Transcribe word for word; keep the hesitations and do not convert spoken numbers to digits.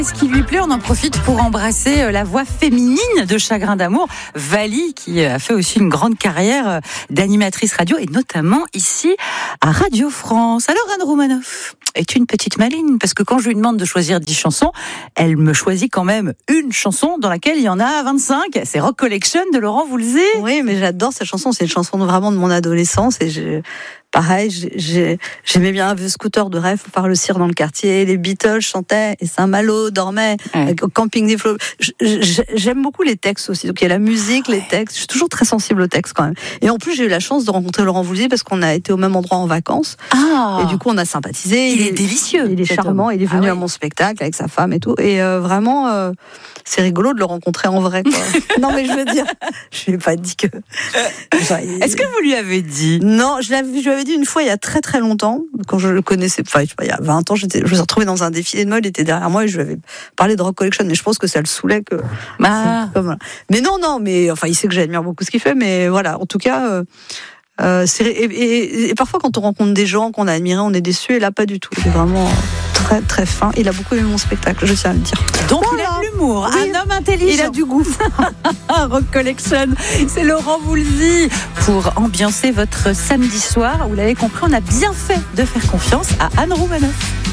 Ce qui lui plaît, on en profite pour embrasser la voix féminine de Chagrin d'amour, Vali, qui a fait aussi une grande carrière d'animatrice radio, et notamment ici à Radio France. Alors Anne Roumanoff est une petite maligne, parce que quand je lui demande de choisir dix chansons, elle me choisit quand même une chanson dans laquelle il y en a vingt-cinq. C'est Rock Collection de Laurent Voulzy. Oui, mais j'adore cette chanson. C'est une chanson vraiment de mon adolescence, et j'ai... Pareil, j'ai, j'aimais bien un vieux scooter de rêve pour faire le cire dans le quartier. Les Beatles chantaient et Saint-Malo dormait ouais. au camping des Flots. J'aime beaucoup les textes aussi. Donc il y a la musique, ouais. les textes. Je suis toujours très sensible aux textes quand même. Et en plus, j'ai eu la chance de rencontrer Laurent Voulzy parce qu'on a été au même endroit en vacances. Ah. Et du coup, on a sympathisé. Il, il est délicieux. Il est charmant. Homme. Il est venu ah, oui. à mon spectacle avec sa femme et tout. Et euh, vraiment, euh, c'est rigolo de le rencontrer en vrai, quoi. Non, mais je veux dire, je lui ai pas dit que. Genre, Est-ce que vous lui avez dit? Non, je, je lui avais dit une fois il y a très très longtemps, quand je le connaissais, enfin, je sais pas, il y a vingt ans, j'étais, je me suis retrouvée dans un défilé de mode, il était derrière moi et je lui avais parlé de Rock Collection, mais je pense que ça le saoulait que. Bah. Comme, mais non, non, mais enfin, il sait que j'admire beaucoup ce qu'il fait, mais voilà, en tout cas. Euh, Euh, c'est, et, et, et parfois quand on rencontre des gens qu'on a admirés, on est déçu, et là pas du tout. Il est vraiment très très fin. Il a beaucoup aimé mon spectacle, je tiens à le dire. Donc voilà. Il a de l'humour, oui, un homme intelligent. Il a du goût. Rock Collection, c'est Laurent Voulzy pour ambiancer votre samedi soir. Vous l'avez compris, on a bien fait de faire confiance à Anne Roumanoff.